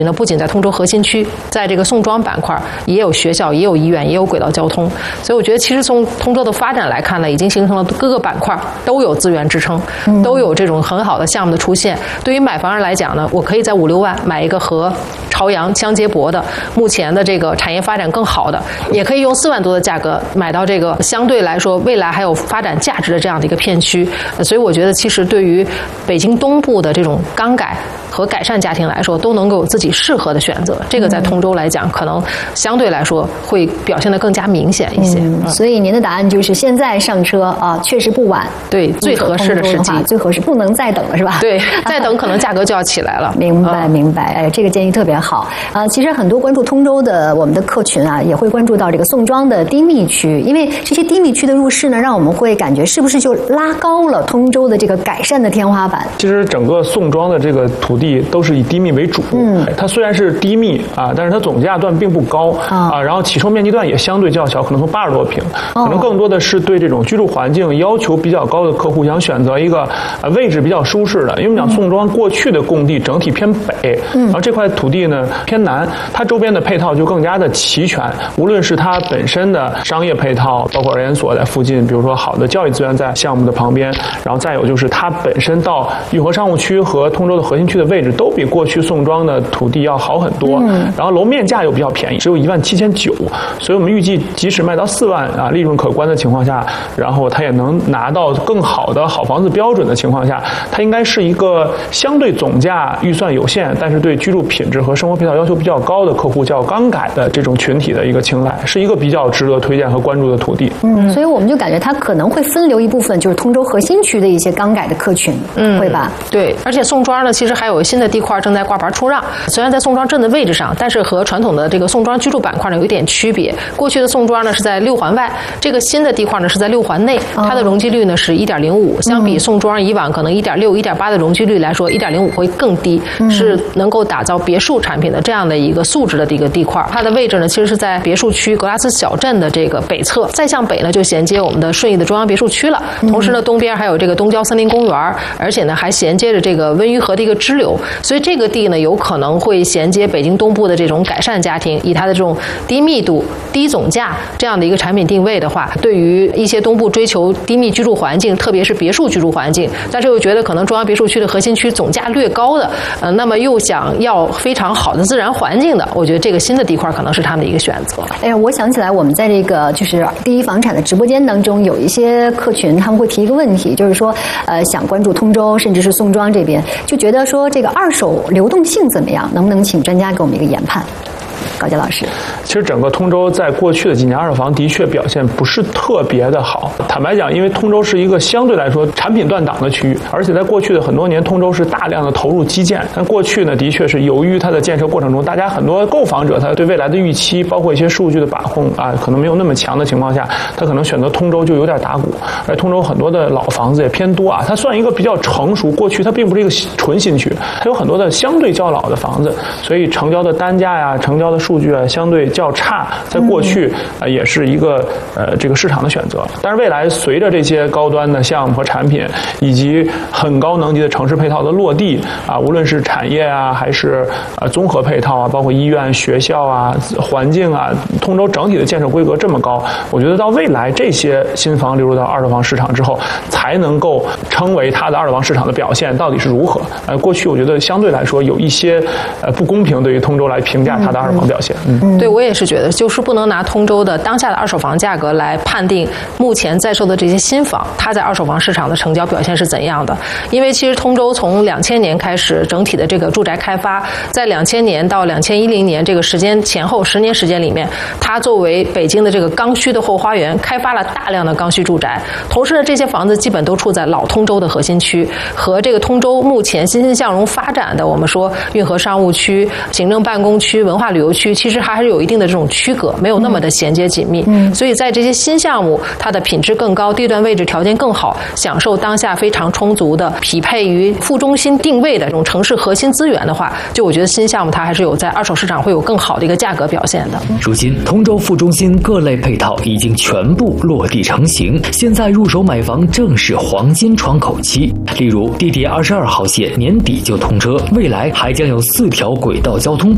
那不仅在通州核心区，在这个宋庄板块也有学校，也有医院，也有轨道交通。所以我觉得，其实从通州的发展来看呢，已经形成了各个板块都有资源支撑，都有这种很好的项目的出现。对于买房人来讲呢，我可以在5、6万买一个和朝阳相接驳的，目前的这个产业发展更好的，也可以用4万多的价格买到这个相对来说未来还有发展价值的这样的一个片区。所以我觉得，其实对于北京东部的这种刚改和改善家庭来说，都能够有自己适合的选择。这个在通州来讲，可能相对来说会表现得更加明显一些。 所以您的答案就是现在上车啊，确实不晚。 对，最合适的时机， 最合适，不能再等了，是吧？ 对，再等可能价格就要起来了。 明白，明白。哎，这个建议特别好。其实很多关注通州的我们的客群啊，也会关注到这个宋庄的低密区，因为这些低密区的入市呢，让我们会感觉是不是就拉高了通州的这个改善的天花板？ 其实整个宋庄的这个土地都是以低密为主，它虽然是低密啊，但是它总价段并不高啊，然后起售面积段也相对较小，可能从80多平，可能更多的是对这种居住环境要求比较高的客户想选择一个位置比较舒适的。因为我们讲宋庄过去的供地整体偏北，然后这块土地呢偏南，它周边的配套就更加的齐全，无论是它本身的商业配套，包括儿研所在附近，比如说好的教育资源在项目的旁边，然后再有就是它本身到运河商务区和通州的核心区的位置都比过去宋庄的土地要好很多，然后楼面价又比较便宜，只有17900，所以我们预计即使卖到4万啊，利润可观的情况下，然后它也能拿到更好的好房子标准的情况下，它应该是一个相对总价预算有限，但是对居住品质和生活配套要求比较高的客户较刚改的这种群体的一个青睐，是一个比较值得推荐和关注的土地。 所以我们就感觉它可能会分流一部分，就是通州核心区的一些刚改的客群，会吧？ 对，而且宋庄呢，其实还有新的地块正在挂牌出让，虽然在宋庄镇的位置上，但是和传统的这个宋庄居住板块呢有一点区别。过去的宋庄呢是在6环外，这个新的地块呢是在6环内，它的容积率呢是1.05，相比宋庄以往可能1.6、1.8的容积率来说，1.05会更低，是能够打造别墅产品的这样的一个素质的一个地块。它的位置呢其实是在别墅区格拉斯小镇的这个北侧，再向北呢就衔接我们的顺义的中央别墅区了。同时呢，东边还有这个东郊森林公园，而且呢还衔接着这个温榆河的一个支流，所以这个地呢有可能会衔接北京东部的这种改善家庭，以它的这种低密度、低总价这样的一个产品定位的话，对于一些东部追求低密居住环境，特别是别墅居住环境，但是又觉得可能中央别墅区的核心区总价略高的，那么又想要非常好的自然环境的，我觉得这个新的地块可能是他们的一个选择。 哎，我想起来，我们在这个就是第一房产的直播间当中，有一些客群他们会提一个问题，就是说，想关注通州甚至是宋庄这边，就觉得说这个二手流动性怎么样？能不能请专家给我们一个研判？高杰老师， 其实整个通州在过去的几年二手房的确表现不是特别的好。坦白讲，因为通州是一个相对来说产品断档的区域，而且在过去的很多年，通州是大量的投入基建。但过去呢，的确是由于它的建设过程中，大家很多购房者他对未来的预期，包括一些数据的把控啊，可能没有那么强的情况下，他可能选择通州就有点打鼓。而通州很多的老房子也偏多啊，它算一个比较成熟，过去它并不是一个纯新区，它有很多的相对较老的房子，所以成交的单价呀、成交的数据啊相对较差，在过去也是一个这个市场的选择。但是未来随着这些高端的项目和产品以及很高能级的城市配套的落地啊，无论是产业啊还是综合配套啊，包括医院、学校啊、环境啊，通州整体的建设规格这么高，我觉得到未来这些新房流入到二手房市场之后，才能够称为它的二手房市场的表现到底是如何。过去我觉得相对来说有一些不公平对于通州来评价它的二手房表现。 对，我也是觉得，就是不能拿通州的当下的二手房价格来判定目前在售的这些新房，它在二手房市场的成交表现是怎样的。因为其实通州从2000年开始，整体的这个住宅开发，在2000年到2010年这个时间前后10年时间里面，它作为北京的这个刚需的后花园，开发了大量的刚需住宅。同时呢，这些房子基本都处在老通州的核心区，和这个通州目前欣欣向荣发展的我们说运河商务区、行政办公区、文化旅游区，其实还是有一定的这种区隔，没有那么的衔接紧密。所以在这些新项目，它的品质更高，地段位置条件更好，享受当下非常充足的匹配于副中心定位的这种城市核心资源的话，就我觉得新项目它还是有在二手市场会有更好的一个价格表现的。 如今通州副中心各类配套已经全部落地成型，现在入手买房正是黄金窗口期。例如地铁22号线年底就通车，未来还将有4条轨道交通